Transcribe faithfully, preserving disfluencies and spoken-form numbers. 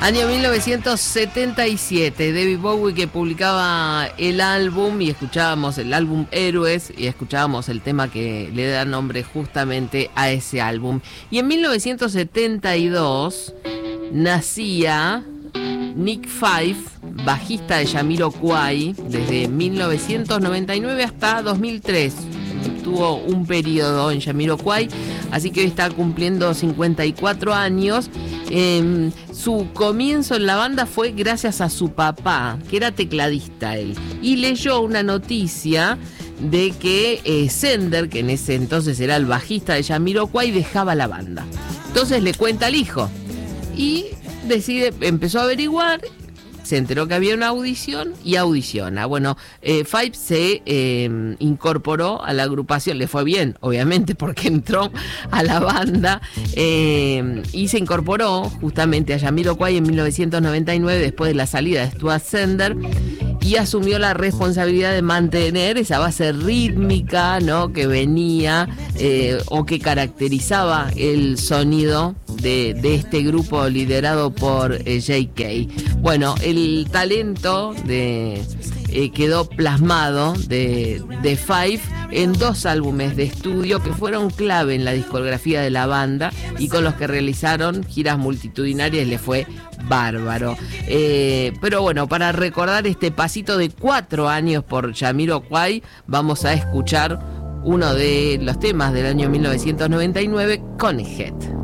Año mil novecientos setenta y siete, David Bowie, que publicaba el álbum, y escuchábamos el álbum Héroes, y escuchábamos el tema que le da nombre justamente a ese álbum. Y en mil novecientos setenta y dos nacía Nick Five, bajista de Jamiroquai, desde mil novecientos noventa y nueve hasta dos mil tres. Tuvo un periodo en Jamiroquai, así que hoy está cumpliendo cincuenta y cuatro años. Eh, su comienzo en la banda fue gracias a su papá, que era tecladista él, y leyó una noticia de que eh, Sender, que en ese entonces era el bajista de Jamiroquai, dejaba la banda. Entonces le cuenta al hijo y decide, empezó a averiguar. Se enteró que había una audición y audiciona. Bueno, eh, Five se eh, incorporó a la agrupación. Le fue bien, obviamente, porque entró a la banda eh, y se incorporó justamente a Jamiroquai en mil novecientos noventa y nueve, después de la salida de Stuart Sender, y asumió la responsabilidad de mantener esa base rítmica, ¿no?, que venía eh, o que caracterizaba el sonido de, de este grupo liderado por eh, J K. Bueno, el talento de, eh, quedó plasmado de, de Five en dos álbumes de estudio que fueron clave en la discografía de la banda y con los que realizaron giras multitudinarias. Le fue bárbaro. Eh, pero bueno, para recordar este pasito de cuatro años por Jamiroquai, vamos a escuchar uno de los temas del año mil novecientos noventa y nueve, Conehead.